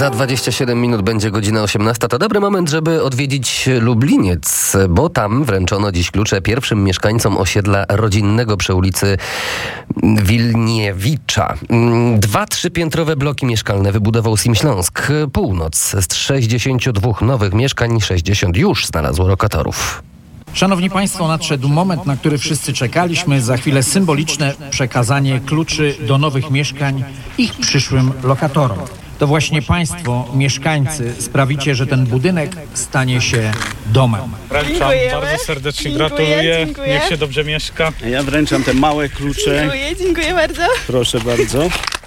Za 27 minut będzie godzina 18. To dobry moment, żeby odwiedzić Lubliniec, bo tam wręczono dziś klucze pierwszym mieszkańcom osiedla rodzinnego przy ulicy Wilniewicza. 2 3-piętrowe bloki mieszkalne wybudował Sim Śląsk Północ. Z 62 nowych mieszkań 60 już znalazło lokatorów. Szanowni Państwo, nadszedł moment, na który wszyscy czekaliśmy. Za chwilę symboliczne przekazanie kluczy do nowych mieszkań ich przyszłym lokatorom. To właśnie Państwo, mieszkańcy, sprawicie, że ten budynek stanie się domem. Wręczam, bardzo serdecznie gratuluję. Dziękuję. Niech się dobrze mieszka. Ja wręczam te małe klucze. Dziękuję bardzo. Proszę bardzo.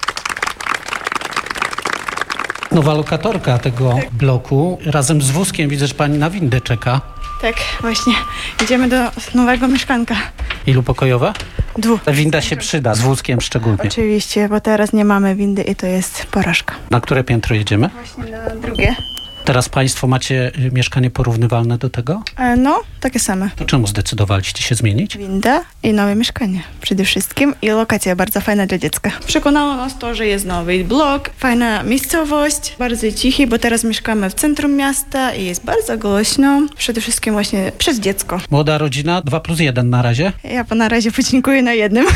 Nowa lokatorka tego bloku. Razem z wózkiem widzę, że pani na windę czeka. Tak, właśnie. Idziemy do nowego mieszkanka. Ilu pokojowe? 2. Ta winda się przyda, z wózkiem szczególnie. Oczywiście, bo teraz nie mamy windy i to jest porażka. Na które piętro jedziemy? Właśnie na drugie. Teraz państwo macie mieszkanie porównywalne do tego? No, takie same. To czemu zdecydowaliście się zmienić? Winda i nowe mieszkanie przede wszystkim i lokacja bardzo fajna dla dziecka. Przekonało nas to, że jest nowy blok, fajna miejscowość, bardzo cichy, bo teraz mieszkamy w centrum miasta i jest bardzo głośno. Przede wszystkim właśnie przez dziecko. Młoda rodzina, 2+1 na razie. Ja na razie podziękuję na jednym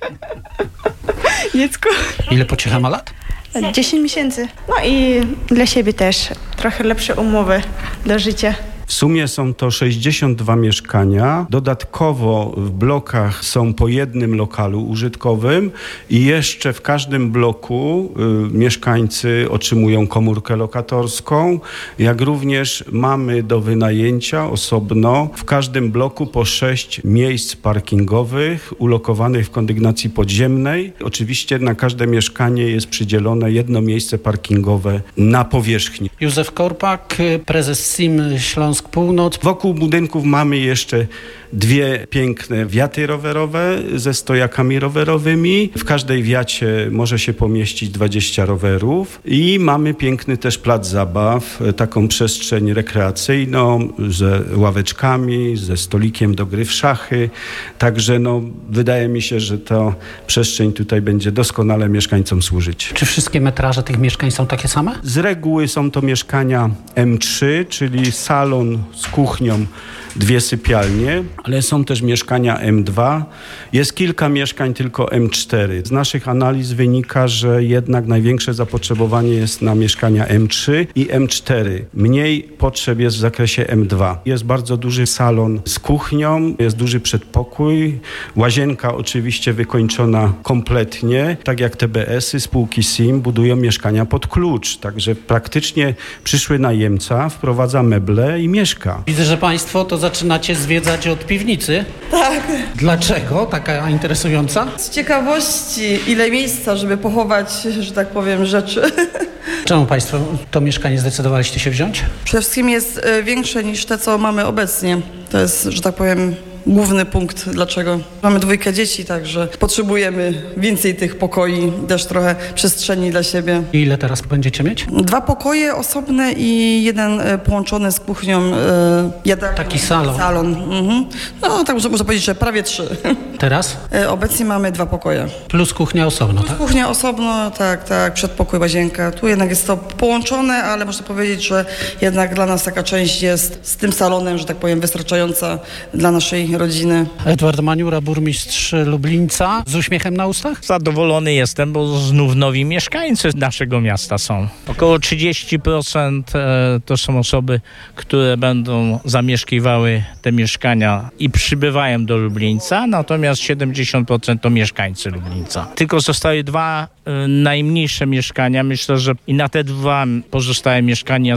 dziecku. Ile pociecha ma lat? 10 miesięcy. No i dla siebie też trochę lepsze umowy do życia. W sumie są to 62 mieszkania. Dodatkowo w blokach są po jednym lokalu użytkowym i jeszcze w każdym bloku mieszkańcy otrzymują komórkę lokatorską, jak również mamy do wynajęcia osobno w każdym bloku po 6 miejsc parkingowych ulokowanych w kondygnacji podziemnej. Oczywiście na każde mieszkanie jest przydzielone jedno miejsce parkingowe na powierzchni. Józef Korpak, prezes SIM Śląsk Północ. Wokół budynków mamy jeszcze 2 piękne wiaty rowerowe ze stojakami rowerowymi. W każdej wiacie może się pomieścić 20 rowerów i mamy piękny też plac zabaw, taką przestrzeń rekreacyjną ze ławeczkami, ze stolikiem do gry w szachy. Także wydaje mi się, że ta przestrzeń tutaj będzie doskonale mieszkańcom służyć. Czy wszystkie metraże tych mieszkań są takie same? Z reguły są to mieszkania M3, czyli salon z kuchnią, 2 sypialnie, ale są też mieszkania M2. Jest kilka mieszkań tylko M4. Z naszych analiz wynika, że jednak największe zapotrzebowanie jest na mieszkania M3 i M4. Mniej potrzeb jest w zakresie M2. Jest bardzo duży salon z kuchnią, jest duży przedpokój, łazienka oczywiście wykończona kompletnie. Tak jak TBS-y, spółki SIM budują mieszkania pod klucz. Także praktycznie przyszły najemca wprowadza meble i mieszka. Widzę, że państwo to zaczynacie zwiedzać od piwnicy. Tak. Dlaczego? Taka interesująca? Z ciekawości, ile miejsca, żeby pochować, że tak powiem, rzeczy. Czemu państwo to mieszkanie zdecydowaliście się wziąć? Przede wszystkim jest większe niż te, co mamy obecnie. To jest, że tak powiem, główny punkt, dlaczego. Mamy 2 dzieci, także potrzebujemy więcej tych pokoi, też trochę przestrzeni dla siebie. I ile teraz będziecie mieć? 2 pokoje osobne i 1 połączony z kuchnią. Taki salon. No tak można powiedzieć, że prawie 3. Teraz? Obecnie mamy 2 pokoje. Plus kuchnia osobno, tak? Kuchnia osobno, tak, przedpokój, łazienka. Tu jednak jest to połączone, ale można powiedzieć, że jednak dla nas taka część jest z tym salonem, że tak powiem, wystarczająca dla naszej rodziny. Edward Maniura, burmistrz Lublińca, z uśmiechem na ustach? Zadowolony jestem, bo znów nowi mieszkańcy naszego miasta są. Około 30% to są osoby, które będą zamieszkiwały te mieszkania i przybywają do Lublińca, natomiast 70% to mieszkańcy Lublińca. Tylko zostały 2 najmniejsze mieszkania. Myślę, że i na te 2 pozostałe mieszkania